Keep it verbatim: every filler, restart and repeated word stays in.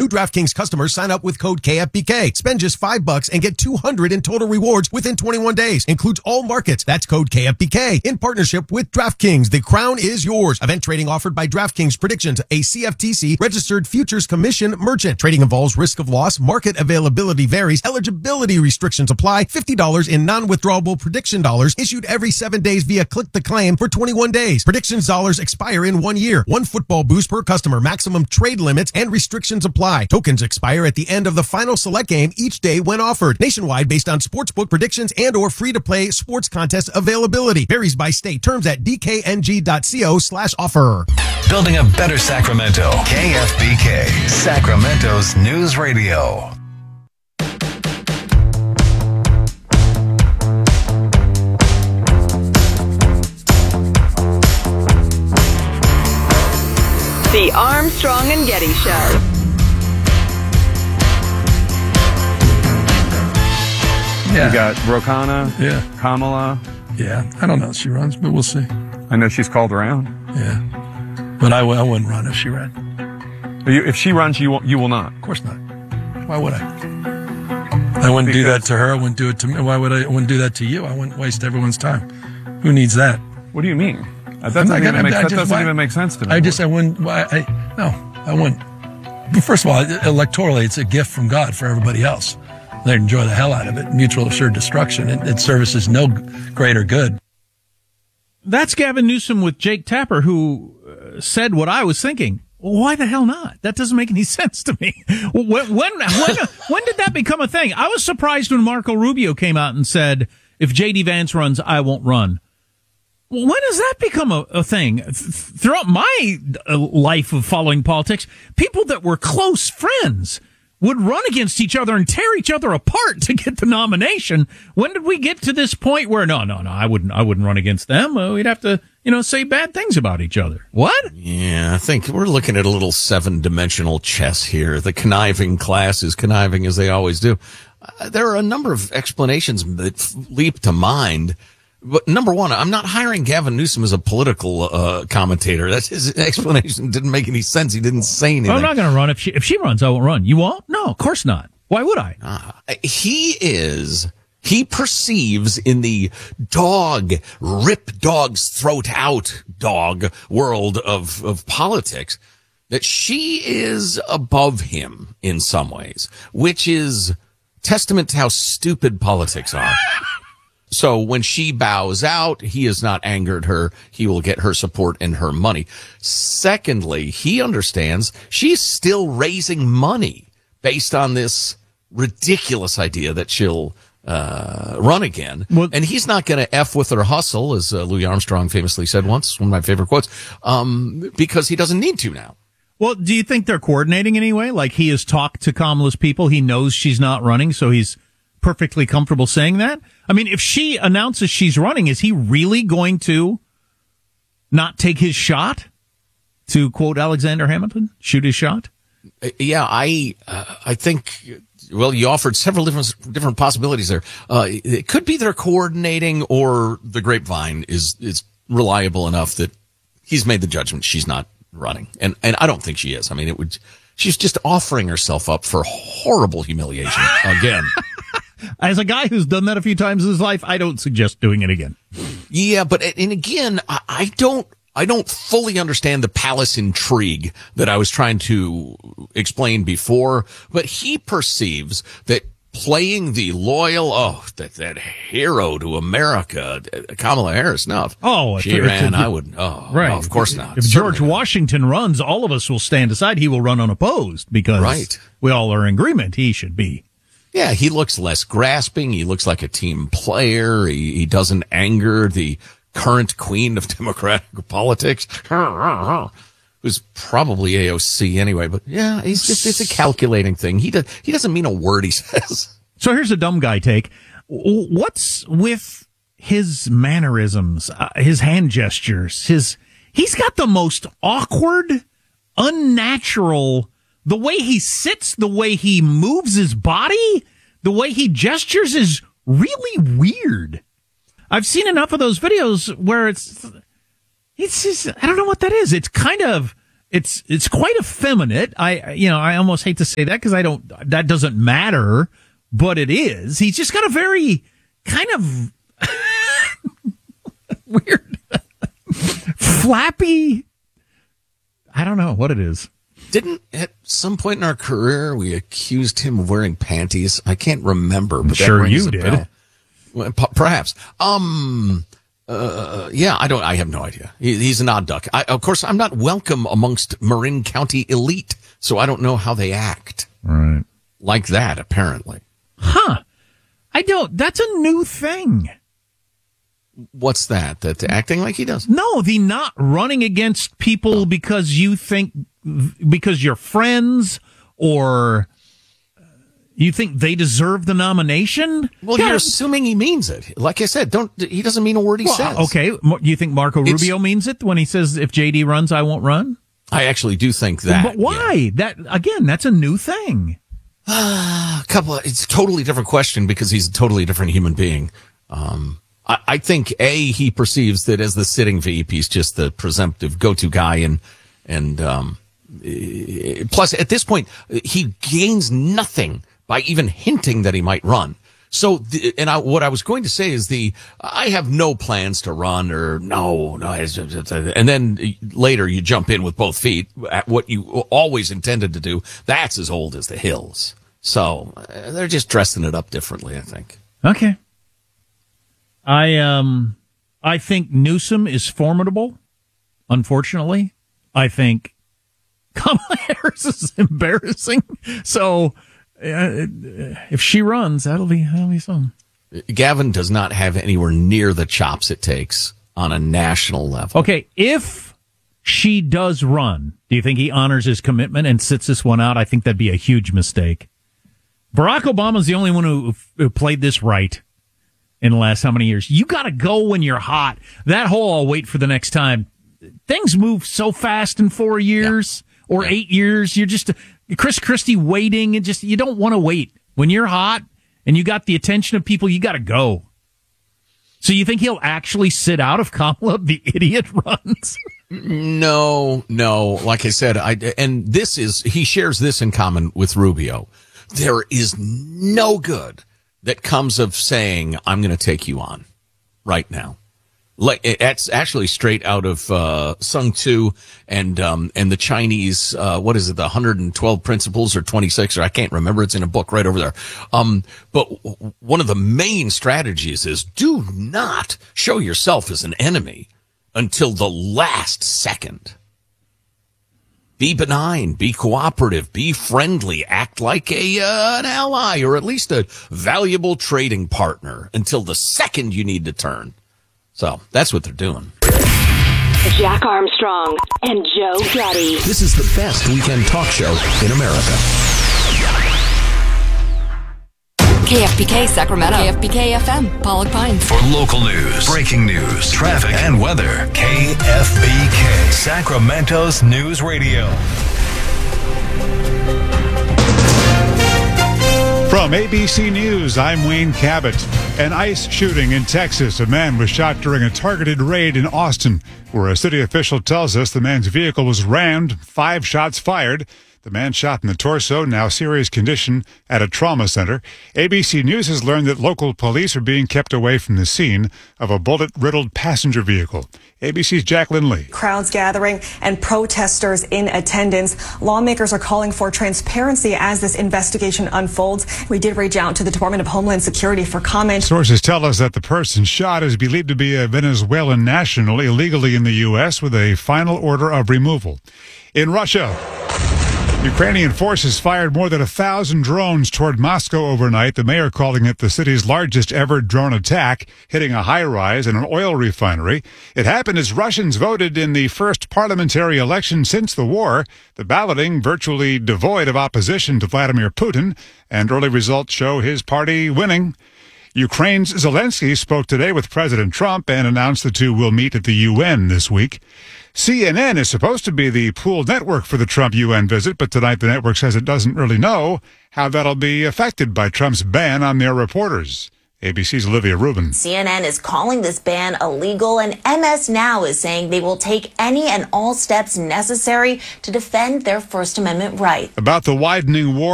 New DraftKings customers sign up with code K F B K. Spend just five bucks and get two hundred in total rewards within twenty-one days. Includes all markets. That's code K F B K. In partnership with DraftKings, the crown is yours. Event trading offered by DraftKings Predictions, a C F T C registered futures commission merchant. Trading involves risk of loss. Market availability varies. Eligibility restrictions apply. fifty dollars in non-withdrawable prediction dollars issued every seven days via click the claim for twenty-one days. Predictions dollars expire in one year. One football boost per customer. Maximum trade limits and restrictions apply. Tokens expire at the end of the final select game each day when offered. Nationwide based on sportsbook predictions and or free-to-play sports contest availability. Varies by state. Terms at dkng.co slash offer. Building a better Sacramento. K F B K, Sacramento's news radio. The Armstrong and Getty Show. Yeah. You got Rokana, yeah, Kamala. Yeah, I don't know if she runs, but we'll see. I know she's called around. Yeah, but I, w- I wouldn't run if she ran. If she runs, you will, you will not. Of course not. Why would I? I wouldn't because do that to her. I wouldn't do it to me. Why would I? I wouldn't do that to you. I wouldn't waste everyone's time. Who needs that? What do you mean? That doesn't, not, even, I, make, I that just, doesn't why, even make sense to me. I just, I wouldn't, why, I, no, I wouldn't. But first of all, electorally, it's a gift from God for everybody else. They enjoy the hell out of it. Mutual assured destruction. It, it services no greater good. That's Gavin Newsom with Jake Tapper, who uh, said what I was thinking. Well, why the hell not? That doesn't make any sense to me. When, when, when, when did that become a thing? I was surprised when Marco Rubio came out and said, if J D Vance runs, I won't run. When does that become a, a thing? Th- throughout my uh, life of following politics, people that were close friends would run against each other and tear each other apart to get the nomination. When did we get to this point where no, no, no, I wouldn't, I wouldn't run against them. Uh, we'd have to, you know, say bad things about each other. What? Yeah, I think we're looking at a little seven-dimensional chess here. The conniving class is conniving as they always do. Uh, there are a number of explanations that leap to mind. But number one, I'm not hiring Gavin Newsom as a political uh, commentator. That's his explanation. Didn't make any sense. He didn't say anything. I'm not going to run. If she if she runs, I won't run. You won't? No, of course not. Why would I? Uh, he is. He perceives in the dog, rip dog's throat out dog world of, of politics that she is above him in some ways, which is testament to how stupid politics are. So when she bows out, he has not angered her. He will get her support and her money. Secondly, he understands she's still raising money based on this ridiculous idea that she'll uh run again. Well, and he's not going to F with her hustle, as uh, Louis Armstrong famously said once, one of my favorite quotes, um, because he doesn't need to now. Well, do you think they're coordinating anyway? Like he has talked to Kamala's people. He knows she's not running, so he's perfectly comfortable saying that? I mean, if she announces she's running, is he really going to not take his shot? To quote Alexander Hamilton, shoot his shot? Yeah, I uh, I think, well, you offered several different different possibilities there. Uh, it could be they're coordinating, or the grapevine is is reliable enough that he's made the judgment she's not running. And and I don't think she is. I mean, it would she's just offering herself up for horrible humiliation again. As a guy who's done that a few times in his life, I don't suggest doing it again. Yeah, but and again, I, I don't I don't fully understand the palace intrigue that I was trying to explain before, but he perceives that playing the loyal, oh, that that hero to America, Kamala Harris, no. Oh, she ran, I would, oh, right. No, of course not. If George Washington runs, all of us will stand aside. He will run unopposed because right. we all are in agreement he should be. Yeah, he looks less grasping. He looks like a team player. He, he doesn't anger the current queen of Democratic politics, who's probably A O C anyway. But yeah, he's just, it's a calculating thing. He does, he doesn't mean a word he says. So here's a dumb guy take. What's with his mannerisms, uh, his hand gestures, his, he's got the most awkward, unnatural, the way he sits, the way he moves his body, the way he gestures is really weird. I've seen enough of those videos where it's, it's just, I don't know what that is. It's kind of it's it's quite effeminate. I you know I almost hate to say that because I don't that doesn't matter, but it is. He's just got a very kind of weird, flappy. I don't know what it is. Didn't at some point in our career we accused him of wearing panties? I can't remember, but Sure that rings you a did. bell. Well, p- perhaps. Um. Uh. Yeah. I don't. I have no idea. He, he's an odd duck. I, of course, I'm not welcome amongst Marin County elite, so I don't know how they act. Right. Like that, apparently. Huh. I don't. That's a new thing. What's that? That acting like he does? No, the not running against people because you think, because you're friends or you think they deserve the nomination. Well, Yeah. you're assuming he means it. Like I said, don't. He doesn't mean a word he Well, says. okay. Mo- You think Marco It's- Rubio means it when he says, if J D runs, I won't run? I actually do think that. But why? yeah. That, again, that's a new thing. A couple of, it's a totally different question because he's a totally different human being. Um, I, I think A, he perceives that as the sitting V P, he's just the presumptive go-to guy. And, and, um, eh, plus at this point, he gains nothing by even hinting that he might run. So, the, and I, what I was going to say is the, I have no plans to run or no, no, it's- it's- it's- and then later you jump in with both feet at what you always intended to do. That's as old as the hills. So uh, they're just dressing it up differently, I think. Okay. I, um, I think Newsom is formidable. Unfortunately, I think Kamala Harris is embarrassing. So, uh, if she runs, that'll be, that'll be something. Gavin does not have anywhere near the chops it takes on a national level. Okay, if she does run, do you think he honors his commitment and sits this one out? I think that'd be a huge mistake. Barack Obama's the only one who, who played this right in the last how many years? You got to go when you're hot. That whole I'll wait for the next time. Things move so fast in four years yeah. or yeah. eight years. You're just Chris Christie waiting and just you don't want to wait. When you're hot and you got the attention of people, you got to go. So you think he'll actually sit out if Kamala, the idiot, runs? No, no. Like I said, I and this is he shares this in common with Rubio. There is no good that comes of saying, I'm going to take you on right now. Like it's actually straight out of uh, Sun Tzu and um, and the Chinese. Uh, what is it? The one hundred twelve principles or twenty-six, or I can't remember. It's in a book right over there. Um, but one of the main strategies is do not show yourself as an enemy until the last second. Be benign, be cooperative, be friendly, act like a uh, an ally or at least a valuable trading partner until the second you need to turn. So that's what they're doing. Jack Armstrong and Joe Getty. This is the best weekend talk show in America. K F B K Sacramento. K F B K F M, Pollock Pines. For local news, breaking news, traffic, and weather, K F B K, Sacramento's news radio. From A B C News, I'm Wayne Cabot. An ICE shooting in Texas. A man was shot during a targeted raid in Austin, where a city official tells us the man's vehicle was rammed, five shots fired. The man shot in the torso, now serious condition, at a trauma center. A B C News has learned that local police are being kept away from the scene of a bullet-riddled passenger vehicle. A B C's Jacqueline Lee. Crowds gathering and protesters in attendance. Lawmakers are calling for transparency as this investigation unfolds. We did reach out to the Department of Homeland Security for comment. Sources tell us that the person shot is believed to be a Venezuelan national illegally in the U S with a final order of removal. In Russia, Ukrainian forces fired more than a thousand drones toward Moscow overnight, the mayor calling it the city's largest ever drone attack, hitting a high-rise and an oil refinery. It happened as Russians voted in the first parliamentary election since the war, the balloting virtually devoid of opposition to Vladimir Putin, and early results show his party winning. Ukraine's Zelensky spoke today with President Trump and announced the two will meet at the U N this week. C N N is supposed to be the pooled network for the Trump U N visit, but tonight the network says it doesn't really know how that'll be affected by Trump's ban on their reporters. A B C's Olivia Rubin. C N N is calling this ban illegal, and M S Now is saying they will take any and all steps necessary to defend their First Amendment right. About the widening war